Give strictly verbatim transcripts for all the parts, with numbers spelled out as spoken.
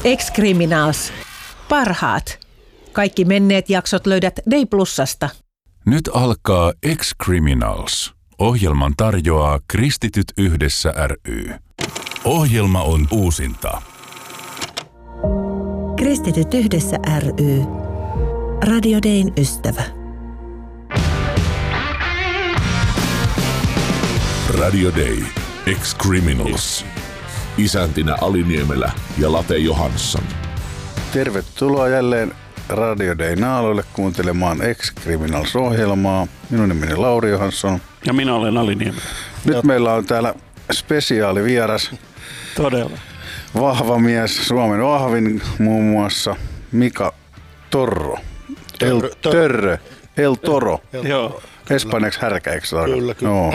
Ex-Criminals. Parhaat. Kaikki menneet jaksot löydät Day Plusasta. Nyt alkaa Ex-Criminals. Ohjelman tarjoaa Kristityt yhdessä ry. Ohjelma on uusinta. Kristityt yhdessä ry. Radio Dayn ystävä. Radio Day. Ex-Criminals. Isäntinä Ali Niemelä ja Late Johansson. Tervetuloa jälleen Radio Day naaloille kuuntelemaan Ex-Criminals-ohjelmaa. Minun nimeni Lauri Johansson. Ja minä olen Ali Niemelä. Nyt meillä on täällä spesiaalivieras. Todella. Vahva mies, Suomen vahvin muun muassa Mika Torro. El Törrö. El Toro. Joo. Espanjaksi härkä, eikö se tarkoita? Kyllä, kyllä. No.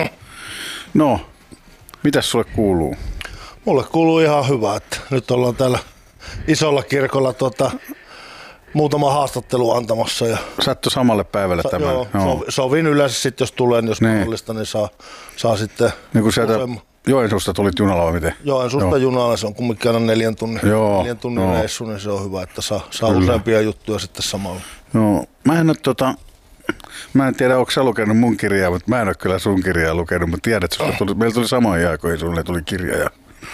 no, mitäs sulle kuuluu? Mulle kuuluu ihan hyvä, että nyt ollaan täällä isolla kirkolla tuota, muutama haastattelu antamassa. Ja Sattu samalle päivälle sa- tämän? Joo, joo. Sovin yleensä sitten, jos tulee, niin jos niin. mahdollista, niin saa, saa sitten... Niin kun sieltä useamman... Joensuusta tulit junalla vai miten? Joensuusta junalla, se on kumminkin aina neljän tunnin, joo, neljän tunnin joo. reissu, niin se on hyvä, että saa, saa useampia juttuja sitten samalla. No, mä en ole tota... Mä en tiedä, onko sä lukenut mun kirjaa, mutta mä en ole kyllä sun kirjaa lukenut, mutta tiedät, että tuli, meillä tuli samoin aikoihin, sulle tuli kirja. Ja,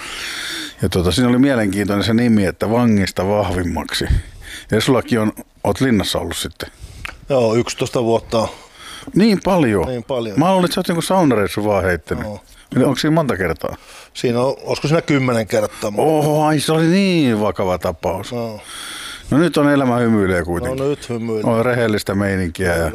ja tota, siinä oli mielenkiintoinen se nimi, että vangista vahvimmaksi. Ja sullakin on, oot linnassa ollut sitten. Joo, yksitoista vuotta. Niin paljon? Niin paljon. Mä luulin, että sä oot jonkun saunareissu vaan heittänyt. No. Onko siinä monta kertaa? Siinä on, olisiko siinä kymmenen kertaa? Oho, ai se oli niin vakava tapaus. No, no nyt on elämä hymyilee kuitenkin. No nyt hymyilee. On rehellistä meininkiä. Ja,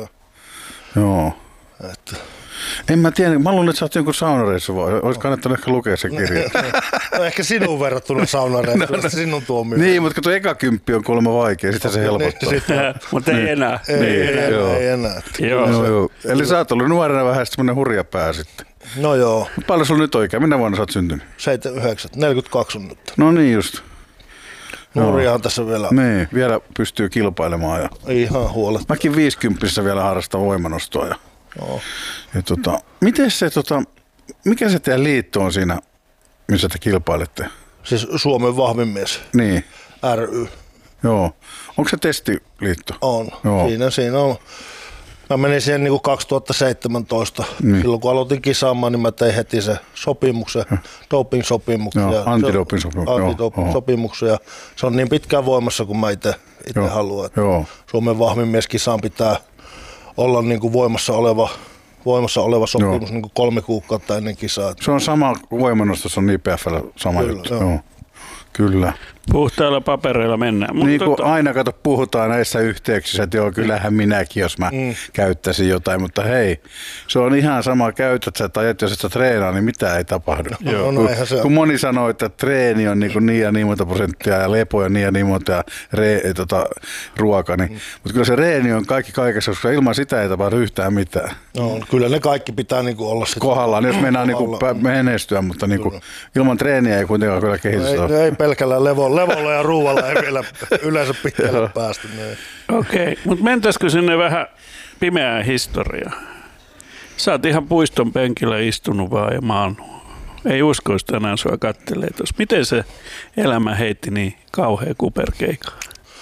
joo. Että. En mä tiedä, mä luulen, että sä oot jonkun saunareissu vaan. Olisi kannattanut ehkä lukea se kirja. No ehkä sinun verrattuna saunareissu, no, sinun tuomio. Niin, mutta tuo eka kymppi on kuulemma vaikea, sitä se helpottaa. Mutta ei enää. Ei, niin, ei, enää, joo. ei enää. Joo. Joo, joo. Eli sä oot ollut nuorena vähän semmoinen hurja pää sitten. No joo. Paljon sulla nyt oikein? Minä vuonna sä oot syntynyt? seitsemänkymmentäyhdeksän, neljäkymmentäkaksi on nyt. No niin just. Nuoriahan tässä vielä. Niin, vielä pystyy kilpailemaan. Ja... Ihan huolet. Mäkin viisikymppisessä vielä harrastan voimanostoa. Ja... No. Ja tota, miten se, tota, mikä se teidän liitto on siinä, missä te kilpailette? Siis Suomen vahvin mies. Niin. ry. Joo. Onko se testiliitto? On. Joo. Siinä, siinä on. Mä menin siihen niin kuin kaksituhattaseitsemäntoista. Niin. Silloin kun aloitin kisaamaan, niin mä tein heti se sopimuksen, doping-sopimuksen. Joo, antidoping-sopimuksen. Antidoping-sopimuksen. Ja se on niin pitkään voimassa, kun mä itse haluan. Joo. Suomen vahvin mies kisaan pitää olla niin kuin voimassa oleva voimassa oleva sopimus niin kuin kolme kuukautta ennen kisaa. Se on sama voimannostus, on I P F:llä sama Kyllä, juttu. joo. Joo. Kyllä. Puhtailla papereilla mennään. Niin kuin tota... aina kato, puhutaan näissä yhteyksissä, että joo, kyllähän minäkin, jos mä mm. käyttäisin jotain, mutta hei, se on ihan sama, käytät sä tai et, jos et sä treenaa, niin mitään ei tapahdu. No, no, kun, kun moni sanoo, että treeni on niin, niin ja niin monta prosenttia ja lepo on niin ja niin monta ja re, tota, ruoka, niin, mm. mutta kyllä se reeni on kaikki kaikessa, koska ilman sitä ei tapahdu yhtään mitään. No, kyllä ne kaikki pitää niin kuin olla sitten kohdallaan, jos mennään niin kuin menestyä, mutta niin kuin, ilman treeniä ei kuitenkaan kyllä kehitystä ole. Ei pelkällä levolla, levolla ja ruualla ei vielä yleensä pitkälle päästy. Okei, okay, mutta mentäisikö sinne vähän pimeään historiaan? Sä oot ihan puiston penkillä istunut vaan ja maannut. Ei uskoisi tänään sua kattelee tuossa. Miten se elämä heitti niin kauhea kuperkeikaa?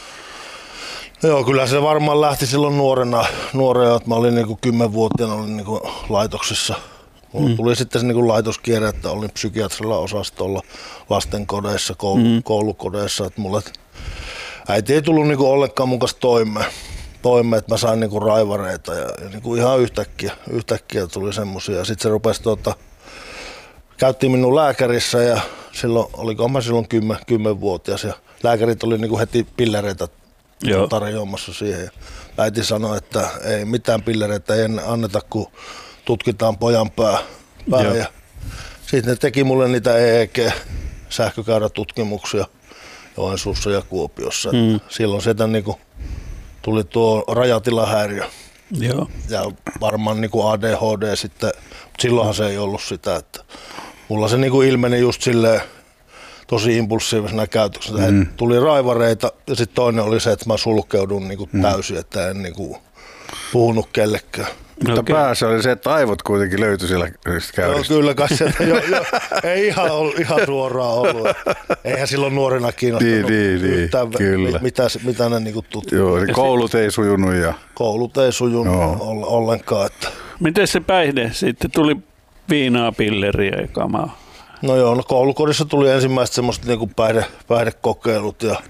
Joo, kyllä se varmaan lähti silloin nuorena, nuorena että mä olin niinku kymmenvuotiaana olin niinku laitoksessa. Mulla mm. tuli sitten se niinku laitoskierre, että olin psykiatrilla osastolla lastenkodeissa, koulu, mm. koulukodeissa. Että mulle äiti ei tullut niinku ollenkaan mun kanssa toimeen, toime, että mä sain niinku raivareita ja, ja niinku ihan yhtäkkiä, yhtäkkiä tuli semmosia. Sitten se rupesi tuota, käyttiin minun lääkärissä ja silloin, olikohan mä silloin kymmen, kymmenvuotias ja lääkärit oli niinku heti pillereitä tarjoamassa siihen. Ja äiti sanoi, että ei mitään pillereitä ei anneta, kun tutkitaan pojan pää. pää. Ja sitten ne teki mulle niitä E E G-sähkökäyrätutkimuksia Joensuussa ja Kuopiossa. Mm. Silloin sieltä niinku tuli tuo rajatilahäiriö. Joo. Ja varmaan niinku A D H D sitten, mutta silloinhan se ei ollut sitä. Että mulla se niinku ilmeni just silleen tosi impulsiivisena käytöksenä. Mm. Tuli raivareita ja sitten toinen oli se, että mä sulkeudun niinku täysin, että en niinku puhunut kellekään. Mutta Okei. päässä oli se, että aivot kuitenkin löytyi siellä Joo, käyristä. kyllä kai sieltä jo, jo, ei ihan, ollut, ihan suoraan ollut. Eihän silloin nuorena kiinnostanut Niin, niin, niin, yhtään, kyllä. mitä, mitä ne niinku tutkivat. Joo, niin koulut ei sujunut ja Koulut ei sujunut Joo. oll- ollenkaan. Että. Miten se päihde? Sitten tuli viinaa, pilleriä ja kamaa. No joo, no koulukodissa tuli ensimmäiset semmoiset niinku päihde, päihdekokeilut ja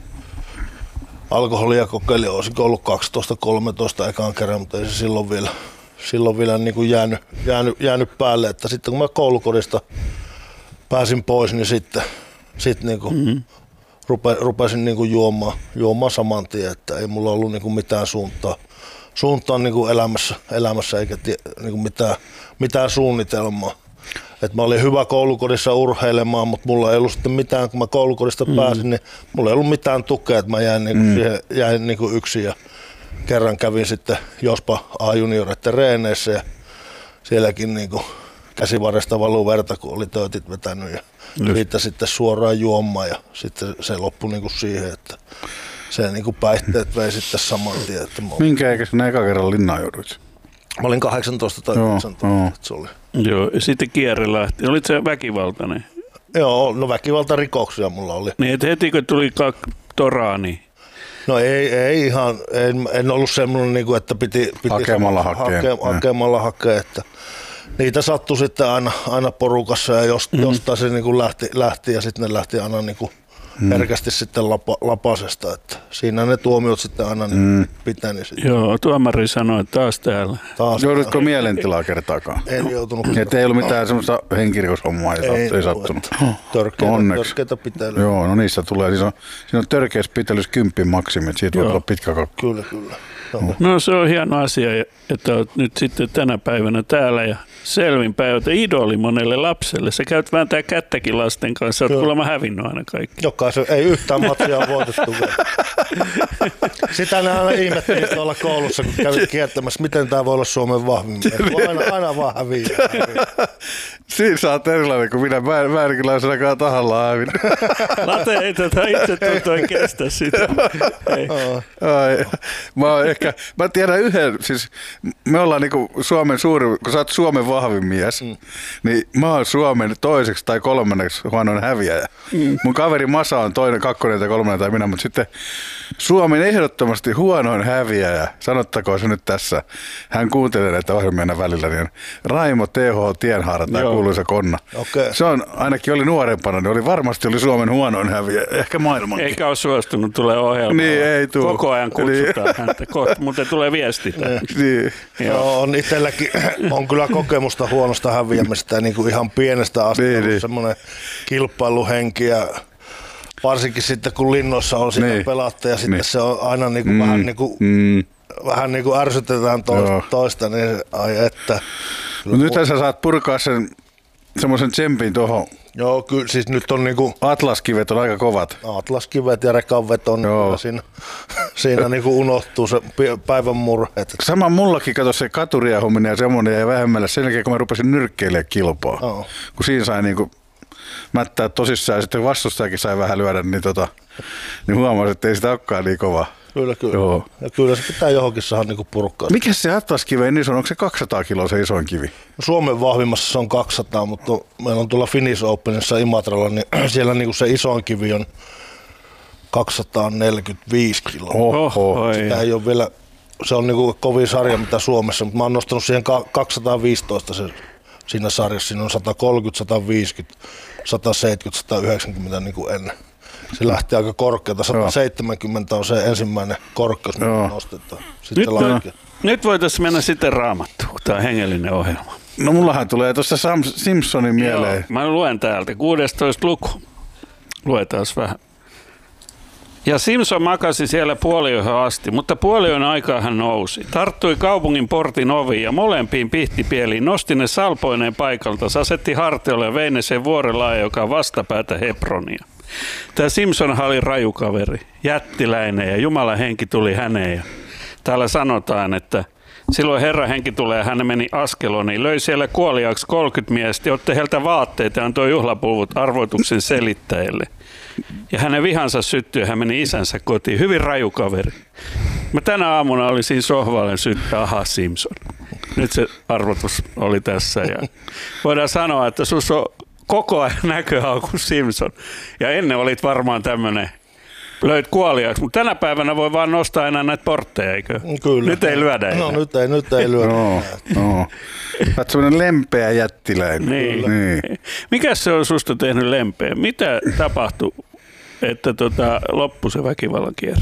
alkoholia kokeilin. Olisiko ollut kaksitoista kolmetoista ekan kerran, mutta ei se silloin vielä, silloin vielä niinku jäänyt, jäänyt, jäänyt päälle. Että sitten kun mä koulukodista pääsin pois, niin sitten sit niinku mm-hmm. rupe, rupesin niinku juomaan, juomaan saman tien, että ei mulla ollut niinku mitään suuntaa, suuntaa niinku elämässä, elämässä eikä tie, niinku mitään, mitään suunnitelmaa. Et mä olin hyvä koulukodissa urheilemaan, mutta mulla ei ollut sitten mitään, kun mä koulukodista mm. pääsin, niin mulla ei ollut mitään tukea, että mä jäin, niinku mm. siihen, jäin niinku yksin ja kerran kävin sitten Jospa A-junioreiden reeneissä ja sielläkin niinku käsivarresta valuu verta, kun oli töötit vetänyt ja siitä sitten suoraan juomaan ja sitten se loppui niinku siihen, että se niinku päihteet vei sitten saman tien. Että mä, minkä ikäisenä eka kerran linnaan jouduit? mä olin kahdeksantoista tai yhdeksäntoista, että se oli. Joo, ja sitten kierre lähti. Olit se väkivaltainen? Joo, no väkivaltarikoksia mulla oli. Niin, että heti kun tuli kak- toraa, niin No ei, ei ihan, en, en ollut semmoinen, niin kuin, että piti, piti Hakemalla hakea. hake, hakemalla hakea, että niitä sattui sitten aina, aina porukassa ja jos, mm. jostain se niin kuin lähti, lähti ja sitten ne lähti aina niin kuin mm. herkästi sitten lapa, lapasesta, että siinä ne tuomiot sitten aina niin mm. piteni sitten. joo, tuomari sanoi, että taas täällä. Taas Joudutko mielentilaa kertaakaan? en joutunut. Että ei ollut mitään semmoista henkirikoshommaa, ei, ei, ei sattunut. Törkeitä, Onneksi. törkeitä pitelyä. Joo, no niissä tulee. Siinä on, siinä on törkeässä pitelyssä kympin maksimi, että siitä voi Joo. tulla pitkä kakku. Kyllä, kyllä. Joo. No se on hieno asia, että olet nyt sitten tänä päivänä täällä ja selvin päivä, idoli monelle lapselle. Sä käyt vääntää kättäkin lasten kanssa, olet kuulemma hävinnyt aina kaikki. Jokaisen, ei yhtään matsia voitettu vielä. Sitä ne aina ihmettiin tuolla koulussa, kun kävit kiertämässä, miten tämä voi olla Suomen vahvin. Aina, aina vaan häviää. Siinä sä oot erilainen kuin minä. Mä en, mä en kyllä olisi ainakaan tahallaan hävinnyt. Late ei tätä itse tuntua kestä sitä. Ei. Ai, mä, oon ehkä, mä tiedän yhden, siis me ollaan niinku Suomen suuri, kun sä oot Suomen vahvin mies, mm. niin mä oon Suomen toiseksi tai kolmanneksi huonoin häviäjä. Mm. Mun kaveri Masa on toinen, kakkonen tai kolmannen tai minä, mutta sitten Suomen ehdottomasti huonoin häviäjä, sanottakoon se nyt tässä, hän kuuntelee näitä ohjelmia välillä, niin Raimo T H Tienhaara, tämä kuuluisa konna. Okay. Se on, ainakin oli nuorempana, niin oli varmasti oli Suomen huonoin häviäjä, ehkä maailmankin. Eikä ole suostunut tulee ohjelmaan. Niin, ei tuu. Koko ajan kutsutaan niin. häntä, kohta, mutta tulee viesti. Niin. Joo, on itselläkin on kyllä kokemusta huonosta häviämistä niin kuin ihan pienestä asti niin, ollut niin. semmoinen kilpailuhenki ja varsinkin sitten kun linnoissa on sitä niin. pelattu ja sitten niin. se on aina niin kuin mm. vähän niin kuin, mm. vähän niin kuin ärsytetään toista, toista niin ai että. Mutta nythän sä saat purkaa sen semmoisen tsempin tuohon. Joo, kyllä siis nyt on niinku Atlaskivet on aika kovat. atlaskivet ja rekanveto, niin siinä, siinä niinku unohtuu se päivän murheet. Sama mullakin, kato se katuriahuminen ja semmoinen jäi vähemmälle sen jälkeen, kun mä rupesin nyrkkeilemään kilpaa. Oh. Kun siinä sai niinku mättää tosissaan ja sitten vastustajakin sai vähän lyödä, niin, tota, niin huomasin, että ei sitä olekaan niin kovaa. Kyllä, kyllä. Joo. Ja kyllä se pitää johonkin saada niinku purkkaa. Mikä se atlaskiven iso on? Onko se kaksisataa kiloa se isoin kivi? Suomen vahvimmassa se on kaksisataa, mutta meillä on tuolla Finnish Openissa Imatralla, niin siellä niinku se isoin kivi on kaksisataaneljäkymmentäviisi kiloa. Oho. Sitä ei ole vielä, se on niinku kovin sarja mitä Suomessa, mutta mä oon nostanut siihen kaksisataaviisitoista se, siinä sarjassa. Siinä on sata kolmekymmentä, sata viisikymmentä, sata seitsemänkymmentä, sata yhdeksänkymmentä niin kuin ennen. Se lähti aika korkealta. sata seitsemänkymmentä on se ensimmäinen korkeus, mitä nostetaan. Sitten nyt, nyt voitaisiin mennä sitten Raamattuun, kun tämä on hengellinen ohjelma. No mullahan tulee tuossa Sam Simpsonin mieleen. Joo, mä luen täältä. kuudestoista luku. Luetaan vähän. Ja Simpson makasi siellä puoliyöhön asti, mutta puoliyön aikaa hän nousi. Tarttui kaupungin portin oviin ja molempiin pihtipieliin, nosti ne salpoineen paikalta, asetti hartiolle ja vei ne sen vuorelaaja, joka on vastapäätä Hebronia. Tämä Simpson oli rajukaveri, jättiläinen ja Jumalan henki tuli häneen. Ja täällä sanotaan, että silloin Herran henki tulee ja hän meni Askeloniin, löi siellä kuoliaaksi kolmekymmentä miestä, otti heiltä vaatteet ja antoi juhlapuvut arvoituksen selittäjille. Ja hänen vihansa syttyi ja hän meni isänsä kotiin. Hyvin raju kaveri. Mä tänä aamuna olin siinä sohvalla syttää aha Simpson. Nyt se arvotus oli tässä ja voidaan sanoa, että sus on koko ajan näköala kuin Simpson. Ja ennen olit varmaan tämmönen, löit kuoliaaksi, mutta tänä päivänä voi vaan nostaa enää näitä portteja, eikö? Kyllä. Nyt ei lyödä enää. No nyt ei, nyt ei lyödä. No, no. Olet semmoinen lempeä jättiläinen. Niin. niin. Mikäs se on susta tehnyt lempeä? Mitä tapahtui, että tota, loppui se väkivallan kierre?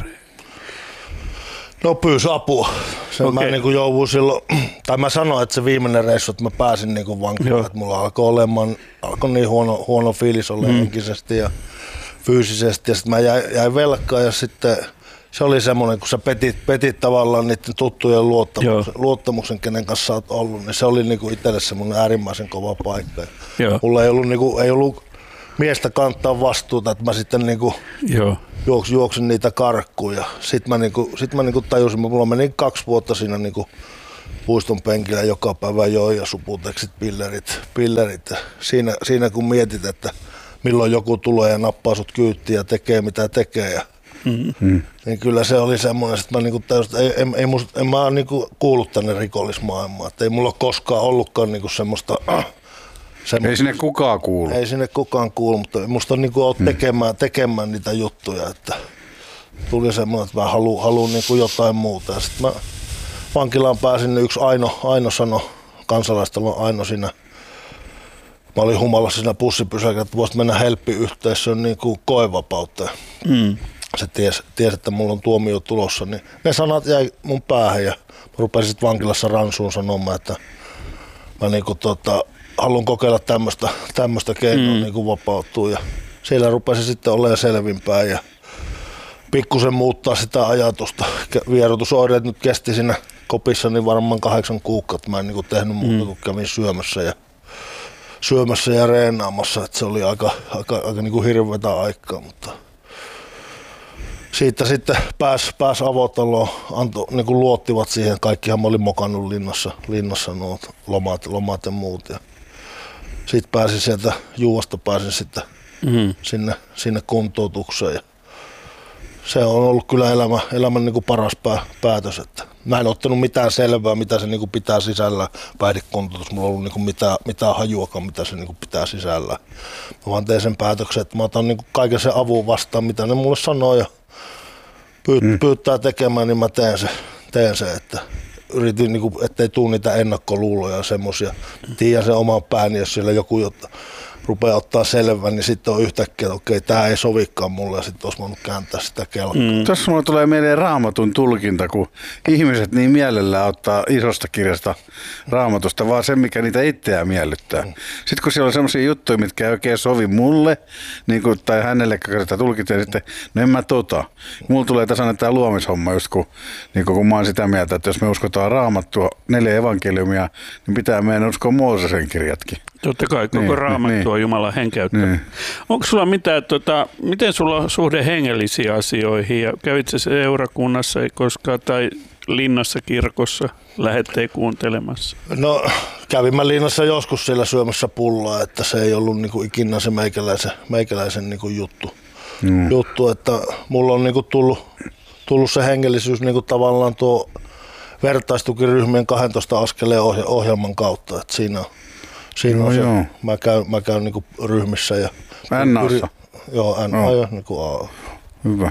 No pyysi apua. Se Okei. mä niinku jouduin silloin, tai mä sanoin, että se viimeinen reissu, että mä pääsin niinku vankilaan, että mulla alkoi olemaan, alkoi niin huono, huono fiilis olla mm. henkisesti ja fyysisesti ja sitten mä jäin, jäin velkaan ja sitten se oli semmoinen, kun sä petit, petit tavallaan niiden tuttujen luottamuksen, luottamuksen, kenen kanssa sä oot ollut, niin se oli niinku itselle semmoinen äärimmäisen kova paikka. Joo. Mulla ei ollut, niinku, ei ollut miestä kantaa vastuuta, että mä sitten niinku Joo. Juoksin, juoksin niitä karkkuun ja sit mä, niinku, sit mä niinku tajusin, mulla meni kaksi vuotta siinä niinku puiston penkillä joka päivä join ja suputeksit, pillerit, pillerit. Siinä, siinä kun mietit, että milloin joku tulee ja nappaa sut kyyttiin ja tekee mitä tekee, ja, mm-hmm. niin kyllä se oli semmoinen, että mä niinku tajusin, että ei, ei, ei musta, en mä ole niinku kuullut tänne rikollismaailmaan, että ei mulla ole koskaan ollutkaan niinku semmoista. Semmoista. Ei sinne kukaan kuulu. Ei sinne kukaan kuulu, mutta musta on niinku ollut tekemään, tekemään niitä juttuja, että tuli semmoinen, että mä haluan, haluan niinku jotain muuta. Ja sitten mä vankilaan pääsin, niin yksi Aino, Aino sanoi, kansalaistalon Aino siinä, mä olin humalassa siinä bussipysäkillä, että voisit mennä helppiyhteisöön niinku koevapautta. Mm. Se tiesi, ties, että mulla on tuomio tulossa, niin ne sanat jäi mun päähän ja mä rupesin sitten vankilassa ransuun sanomaan, että mä niinku tota, haluan kokeilla tämmöistä, tämmöistä keinoa mm. niin vapautua ja siellä rupesi sitten olemaan selvimpää ja pikkusen muuttaa sitä ajatusta. Vierotusoireet nyt kesti siinä kopissa niin varmaan kahdeksan kuukautta. Mä en niin tehnyt muuta kuin kävin syömässä ja, syömässä ja reenaamassa. Et se oli aika, aika, aika niin hirveätä aikaa, mutta siitä sitten pääsi pääs avotaloon, anto, niin luottivat siihen. Kaikkihan mä olin mokannut linnassa, linnassa nuo lomat, lomat ja muut. Ja sitten pääsin sieltä juuasta pääsin sitten mm. sinne, sinne kuntoutukseen. Ja se on ollut kyllä elämä, elämän niin kuin paras pää, päätös. Että mä en ottanut mitään selvää, mitä se niin kuin pitää sisällä. Päihdekuntoutus, mulla ei ollut niin kuin mitään, mitään hajuakaan, mitä se niin kuin pitää sisällä. Mä vaan tein sen päätöksen, että mä otan niin kuin kaiken sen avun vastaan, mitä ne mulle sanoo ja pyyt, mm. pyytää tekemään, niin mä teen se, teen se että yritin, niin kuin, ettei tule niitä ennakkoluuloja ja semmoisia. Tiedän sen oman pääni, jos siellä joku jotta rupeaa ottaa selvän, niin sitten on yhtäkkiä, että okei, tämä ei sovikaan mulle ja sitten olisi voinut kääntää sitä kelkaa. Mm. Tuossa mulle tulee mieleen Raamatun tulkinta, kun ihmiset niin mielellään ottaa isosta kirjasta Raamatusta, vaan se, mikä niitä itseään miellyttää. Mm. Sitten kun siellä on semmoisia juttuja, mitkä ei oikein sovi mulle, niin kuin, tai hänelle, kun sitä tulkitsee, sitten, no en mä tota. Mulla tulee tasainen tämä luomishomma, just kun, niin kun mä oon sitä mieltä, että jos me uskotaan Raamattua, neljä evankeliumia, niin pitää meidän uskoa Moosesen kirjatkin. Totta kai, koko niin, Raamattu niin, on Jumalan henkäyttä. Niin. Onko sulla mitään, tota, miten sulla on suhde hengellisiin asioihin ja kävit sä seurakunnassa koskaan tai linnassa kirkossa lähettei kuuntelemassa? No kävin mä linnassa joskus siellä syömässä pullaa, että se ei ollut niinku ikinä se meikäläisen, meikäläisen niinku juttu. Mm. juttu, että mulla on niinku tullut, tullut se hengellisyys niinku tavallaan tuo vertaistukiryhmien kahdentoista askeleen ohjelman kautta, että siinä Siinä on joo, se, mä käyn, mä käyn niinku ryhmissä ja N-assa. Joo, N A ja niinku A. Hyvä.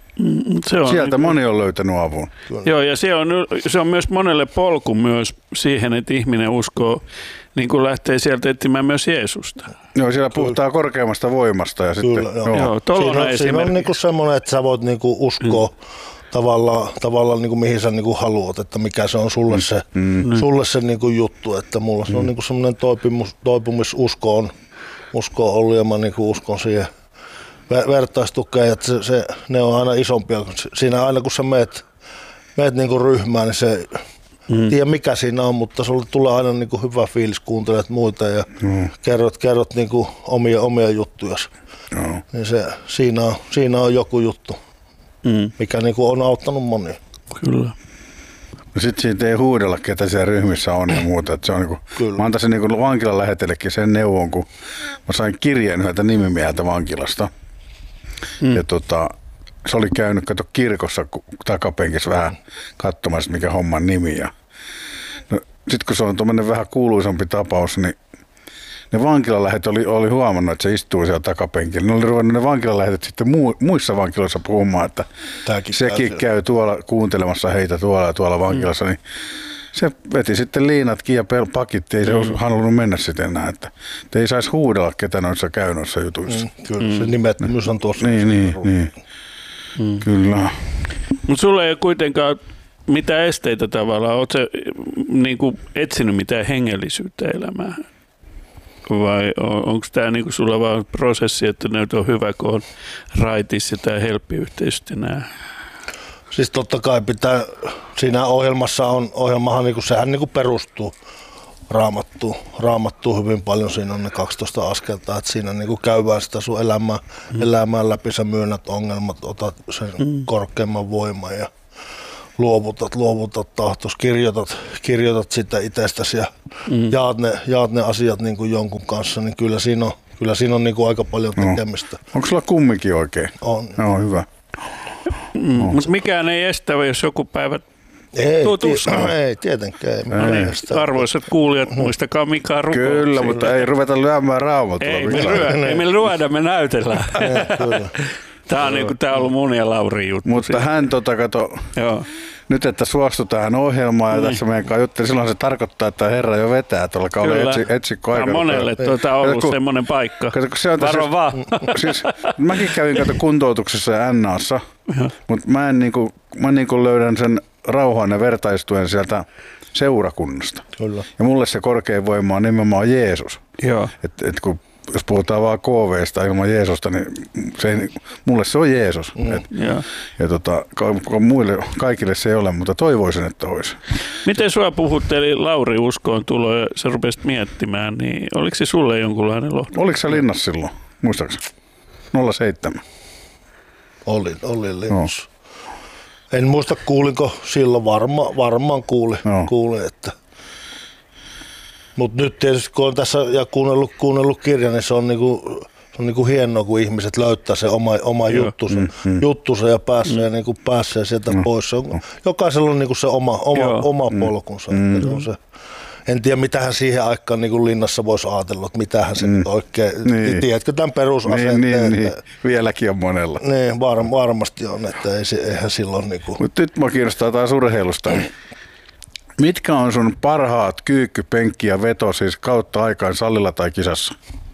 Se on Sieltä niin, moni on löytänyt avun. Joo, ja se on, se on myös monelle polku myös siihen, että ihminen uskoo, niin kuin lähtee sieltä etsimään myös Jeesusta. Joo, siellä puhutaan korkeammasta voimasta. Ja Kyllä, sitten, joo. Joo, siinä on, siinä on niinku semmoinen, että sä voit niinku uskoa mm. tavallaan, tavallaan niinku mihin sä niinku haluat, että mikä se on sulle se, mm. sulle se niinku juttu. Että mulla se on mm. niinku semmoinen toipumus, toipumisusko on, usko on ollut ja mä niinku uskon siihen vertaistukeen, että se, se, ne on aina isompia. Siinä aina kun sä meet, meet niinku ryhmään, niin se mm. tiedä mikä siinä on, mutta sulle tulee aina niinku hyvä fiilis, kuuntelet muita ja mm. kerrot, kerrot niinku omia, omia juttuja. Mm. Niin se, siinä, on, siinä on joku juttu, mm. mikä niinku on auttanut monia. Kyllä. No sit siitä ei huudella, ketä siellä ryhmissä on ja muuta. Että se on niinku, mä antaisin niinku vankilan lähetellekin sen neuvon, kun mä sain kirjeen yhdeltä nimimieheltä vankilasta. Mm. Ja tota, se oli käynyt kato kirkossa takapenkissä vähän katsomassa, mikä homman nimi. Ja no, sitten kun se on tuommoinen vähän kuuluisampi tapaus, niin ne vankilalähet oli, oli huomannut, että se istuu siellä takapenkillä. Ne oli ruvennut ne vankilalähetet sitten muu, muissa vankiloissa puhumaan, että Tämäkin sekin käy, käy tuolla kuuntelemassa heitä tuolla ja tuolla vankilassa. Mm. Niin se veti sitten liinatkin ja pakitti, ei se mm. halunnut mennä sitten enää. Että ei saisi huudella, ketä noissa käy noissa jutuissa. Mm, kyllä, mm. se nimettömyys on tuossa. Niin, niin, niin. Mm. Kyllä. Mutta sulla ei kuitenkaan mitään esteitä tavallaan. Oletko sä niin kuin etsinyt mitään hengellisyyttä elämään? Vai on, onko tämä niinku sulla vaan prosessi, että nyt on hyvä, kun on raitis ja tämä helppiyhteisö nämä? Siis totta kai pitää, siinä ohjelmassa on, ohjelmahan niinku, sehän niinku perustuu raamattuun, raamattuun hyvin paljon, siinä on ne kaksitoista askelta, että siinä niinku käydään sitä sun elämää, mm. elämää läpi, sä myönnät ongelmat, otat sen mm. korkeamman voiman ja luovutat, luovutat tahtos, kirjoitat, kirjoitat sitä itsestäsi ja mm. jaat, ne, jaat ne asiat niin kuin jonkun kanssa, niin kyllä siinä on, kyllä siinä on niin kuin aika paljon tekemistä. No. Onko sulla kumminkin oikein? On. No, hyvä. Mm, no. Mutta mikään ei estä, jos joku päivä ei, ti- ei tietenkään. Ei, ei. Arvoisat kuulijat, muistakaa mikä rukous. Kyllä, mutta ei ruveta lyömään raamattua. Ei, me lyö, ei me lyödä, me näytellään. Tämä on, niin tää on ollut mun ja Laurin juttu. Mutta siitä. Hän tota, kato, Joo. nyt että suostui tähän ohjelmaan ja niin. tässä meidän kanssa jutteli, silloin se tarkoittaa, että Herra jo vetää tuolla kaudella etsi, etsikko aikana. Tämä on monelle tuota ollut kun, semmoinen paikka. Kato, se on Varo vaan. Siis, mäkin kävin kato kuntoutuksessa ja N A:ssa, mutta mä, en, niinku, mä niinku löydän sen rauhan ja vertaistuen sieltä seurakunnasta. Kyllä. Ja mulle se korkein voima on nimenomaan Jeesus. Joo. Et, et kun jos puhutaan vaan K V:stä ilman Jeesusta, niin se ei, mulle se on Jeesus. Mm, Et, ja ja tota, muille, kaikille se ei ole, mutta toivoisin, että olisi. Miten sua puhutteli Lauri uskoon tulo ja sä rupesit miettimään, niin oliko se sulle jonkunlainen lohdu? Oliko se linnassa silloin, muistaakseni? nolla seitsemän Olin, olin linnassa. No. En muista kuulinko silloin, varma, varmaan kuulin, no. kuulin että mutta nyt tietysti kun on tässä ja kuunnellut, kuunnellut kirjan, niin se on, niinku, se on niinku hienoa, kun ihmiset löytää se oma, oma juttusa, mm, mm. juttusa ja pääsee, mm. niinku, pääsee sieltä mm. pois. Se on, jokaisella on niinku se oma, oma, oma mm. polkunsa. Mm. Se on se. En tiedä, mitähän siihen aikaan niin linnassa voisi ajatella, että mitähän se mm. oikein, niin. tiedätkö tämän perusasenteen? Niin, niin, niin. Vieläkin on monella. Niin, var, varmasti on, että ei, eihän silloin... Niin kuin... Mutta nyt mä kiinnostaa taas urheilusta. Mitkä on sun parhaat kyykky, penkki ja veto siis kautta aikaan salilla tai kisassa?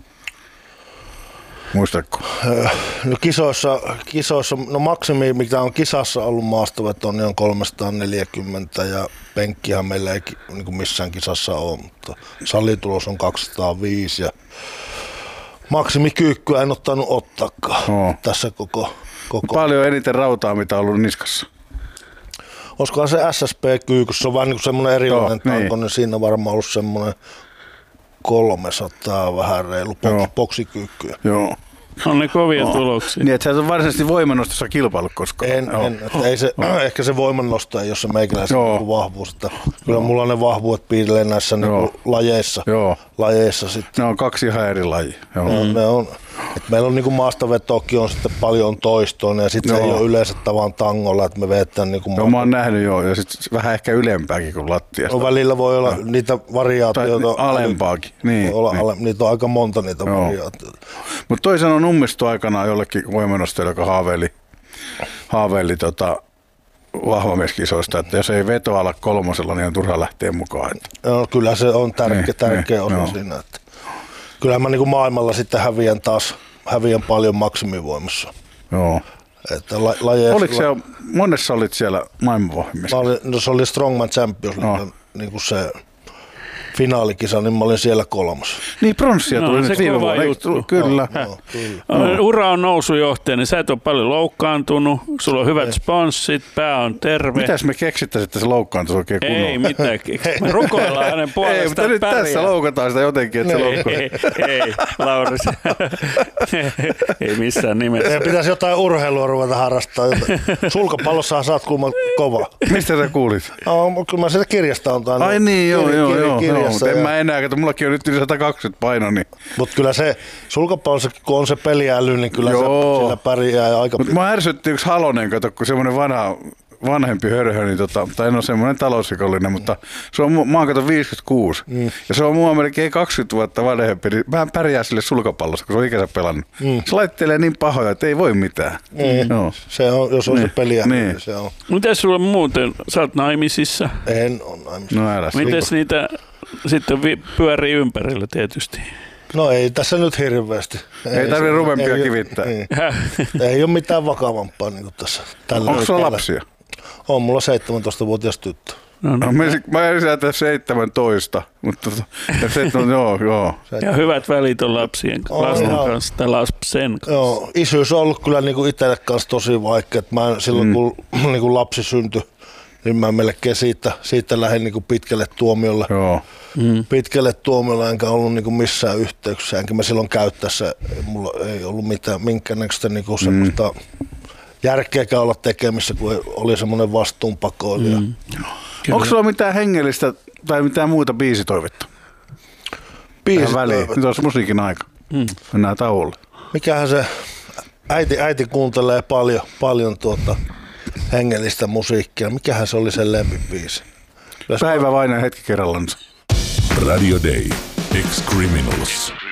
Muistatko? No kisoissa, kisoissa, no maksimi mikä on kisassa ollut maastoveto, niin on kolmesataaneljäkymmentä ja penkkihän meillä ei niin kuin missään kisassa ole, mutta salitulos on kaksisataaviisi ja maksimikyykkyä en ottanut ottaakaan no. tässä koko, koko... Paljon eniten rautaa, mitä on ollut niskassa? Olisikohan se S S P-kyyky, se on vähän niin kuin semmoinen erilainen no, tanko, niin. niin siinä on varmaan ollut semmoinen kolmesataa vähän reilu boksikyykkyä. Joo. On ne kovia no. tuloksia. Niin, että sä et ole varsinaisesti voimannostossa kilpailu koskaan. En, no. en ei se, no. ehkä se voimannosto ei ole se meikäläisen no. vahvuus. Että kyllä no. mulla ne vahvuudet piilee näissä no. niin lajeissa. Joo. lajeissa sitten. Ne on kaksi ihan eri lajia. Joo. No, ne on, että meillä on niin kuin maastavetoakin on sitten paljon toistoon ja sitten no. se ei ole yleensä tavan tangolla, että me vetään niin kuin... No, mä oon nähnyt joo ja sitten vähän ehkä ylempääkin kuin lattiasta. No välillä voi olla no. niitä variaatioita. Tai alempaakin. Niin, olla, niin. Ale, niitä on aika monta niitä joo. variaatioita. Mutta toisen on ummistu aikanaan jollekin voimannostajalle, joka haaveili, haaveili tota, vahvamieskisoista, että jos ei veto ala kolmosella, niin on turha lähteä mukaan. No, kyllä se on tärkeä, niin, tärkeä niin, osa joo. siinä. Että kyllä mä niin kuin maailmalla sitten häviän taas häviän paljon maksimivoimassa. Joo. Että la, lajeissa, oliko se, monessa olit siellä maailmanvoimissa? No se oli Strongman Champions, no. niin kuin se finaalikisa, niin mä olin siellä kolmas. Niin, pronssia tuli no, nyt viime vuonna. Kyllä. No, no, kyllä. No. Ura on nousujohtaja, niin sä et ole paljon loukkaantunut, sulla on hyvät ei. sponssit, pää on terve. Mitäs me keksittäisiin, että se loukkaantuisi oikein kunnolla? Ei mitään keksitä. Me rukoillaan hänen puolestaan. Ei, mutta nyt pärjää. Tässä loukataan sitä jotenkin, että se loukkaa. Ei, ei, Lauri. Ei missään nimessä. Ei pitäisi jotain urheilua ruveta harrastaa. Sulkapallossahan saat kuulemma kova. Mistä sä kuulit? No, kyllä mä sieltä kirjasta on tainnut. Ai niin, joo, joo, joo. mutta en mä enää, että mullakin on nyt yli sata kaksikymmentä paino. Niin. Mutta kyllä se sulkapallossakin, kun on se peliäly, niin kyllä Joo. se sillä pärjää aika Mutta mä ärsytti yksi Halonen, kato, kun semmoinen vanha, vanhempi hörhö, niin tota, tai en ole semmoinen talousrikollinen, mutta se on, mä oon kato viisikymmentäkuusi, mm. ja se on mua melkein kaksikymmentä vuotta vanhempi, niin mä pärjää sille sulkapallossa, kun se on ikänsä pelannut. Mm. Se laittelee niin pahoja, että ei voi mitään. Niin. No. Se on, jos on niin. se peliä, niin. niin se on. Mites sulla muuten? Sä oot naimisissa? En ole naimisissa. No älä. Mites niitä sitten pyörii ympärillä tietysti? No ei tässä nyt hirveästi. Ei, ei tarvitse ruvempia kivittää. Ei, ei ole mitään vakavampaa niin kuin tässä. Onko sulla lapsia? On mulla seitsemäntoistavuotias tyttö. No, no. Mä, mä en sieltä seitsemäntoista, mutta seitsemän, joo, joo. Ja hyvät välit on lapsien lasten oh, kanssa tai lapsen kanssa. Joo, isyys on ollut kyllä niin kuin itselle kanssa tosi vaikea. Mä silloin mm. kun niin kuin lapsi syntyi, niin mä melkein siitä, siitä lähdin niin kuin pitkälle tuomiolle. Joo. Mm. Pitkälle tuomiolle enkä ollut niin kuin missään yhteyksissä. Enkä mä silloin käyttäessä, mulla ei ollut mitään minkäännäköistä niin kuin semmoista mm. järkeäkään olla tekemissä, kun oli semmoinen vastuunpakoilija. Mm. Onko sulla mitään hengellistä tai mitään muuta biisitoivetta? Biisitoivetta? Nyt olisi musiikin aika. Mm. Mennään tauolle. Mikähän se, äiti, äiti kuuntelee paljon, paljon tuota hengellistä musiikkia. Mikähän se oli se lempibiisi? Päivä vain ja hetki kerrallansa. Radio Day. Ex Criminals.